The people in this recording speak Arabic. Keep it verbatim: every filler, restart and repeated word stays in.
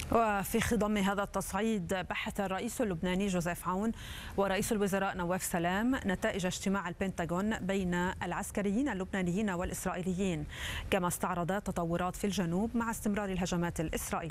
وفي خضم هذا التصعيد بحث الرئيس اللبناني جوزيف عون ورئيس الوزراء نواف سلام نتائج اجتماع البنتاغون بين العسكريين اللبنانيين والإسرائيليين، كما استعرض تطورات في الجنوب مع استمرار الهجمات الإسرائيلية.